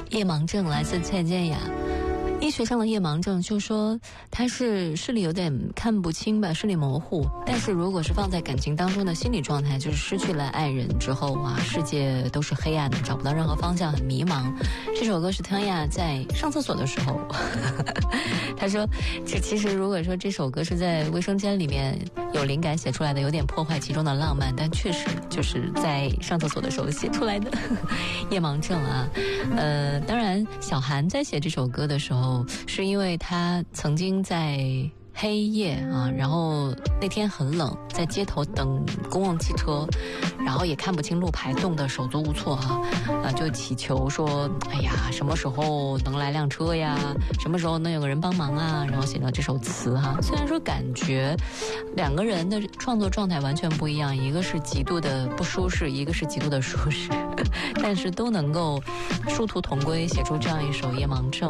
夜盲症来自蔡健雅。医学上的夜盲症就说他是视力有点看不清吧，视力模糊，但是如果是放在感情当中的心理状态，就是失去了爱人之后啊，世界都是黑暗的，找不到任何方向，很迷茫。这首歌是汤亚在上厕所的时候他说这其实如果说这首歌是在卫生间里面有灵感写出来的，有点破坏其中的浪漫，但确实就是在上厕所的时候写出来的夜盲症啊。当然小韩在写这首歌的时候是因为他曾经在黑夜啊，然后那天很冷，在街头等公共汽车，然后也看不清路牌，冻得手足无措就祈求说，哎呀，什么时候能来辆车呀？什么时候能有个人帮忙啊？然后写到这首词虽然说感觉两个人的创作状态完全不一样，一个是极度的不舒适，一个是极度的舒适，但是都能够殊途同归，写出这样一首夜盲症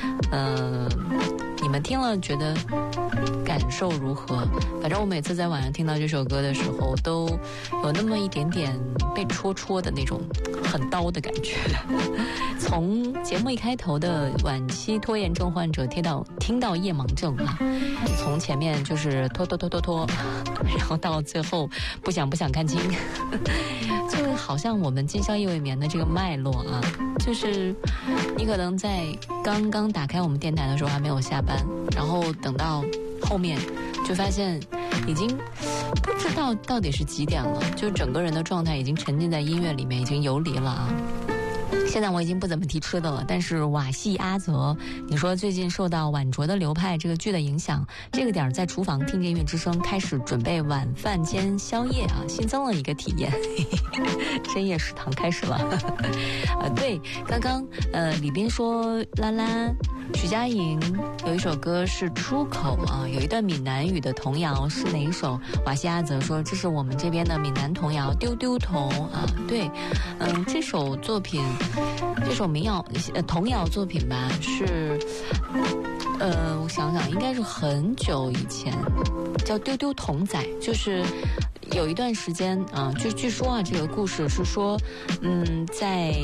你们听了觉得感受如何？反正我每次在晚上听到这首歌的时候，都有那么一点点被戳的那种很刀的感觉。从节目一开头的晚期拖延症患者听到夜盲症从前面就是拖，然后到最后不想看清，就好像我们今宵夜未眠的这个脉络就是你可能在刚刚打开我们电台的时候还没有下班，然后等到后面就发现已经不知道到底是几点了，就整个人的状态已经沉浸在音乐里面，已经游离了现在我已经不怎么提吃的了，但是瓦西阿泽，你说最近受到晚酌的流派这个剧的影响，这个点在厨房听着音乐之声，开始准备晚饭兼宵夜新增了一个体验，深夜食堂开始了。对，刚刚李斌说啦啦，徐佳莹有一首歌是出口有一段闽南语的童谣是哪一首？瓦西阿泽说这是我们这边的闽南童谣丢丢童对，这首作品。这首童谣作品吧，是我想想应该是很久以前，叫丢丢童仔，就是有一段时间据说这个故事是说在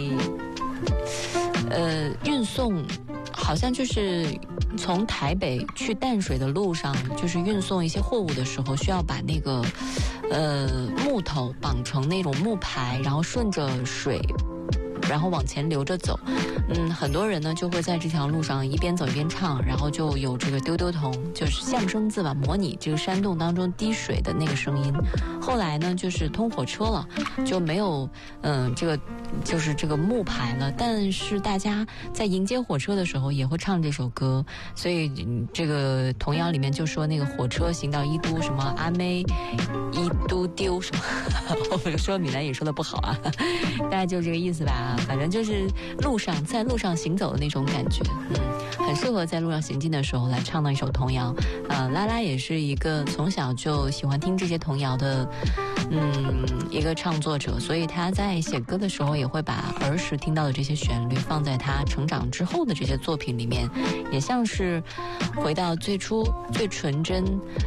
运送，好像就是从台北去淡水的路上，就是运送一些货物的时候，需要把那个木头绑成那种木牌，然后顺着水然后往前流着走，很多人呢就会在这条路上一边走一边唱，然后就有这个丢丢童，就是象声字吧，模拟这个山洞当中滴水的那个声音。后来呢，就是通火车了，就没有这个就是这个木牌了，但是大家在迎接火车的时候也会唱这首歌，所以这个童谣里面就说那个火车行到一都什么阿妹一都丢什么，我说闽南语说的不好大概就这个意思吧。反正就是在路上行走的那种感觉，很适合在路上行进的时候来唱的一首童谣。拉拉也是一个从小就喜欢听这些童谣的一个唱作者，所以他在写歌的时候也会把儿时听到的这些旋律放在他成长之后的这些作品里面，也像是回到最初最纯真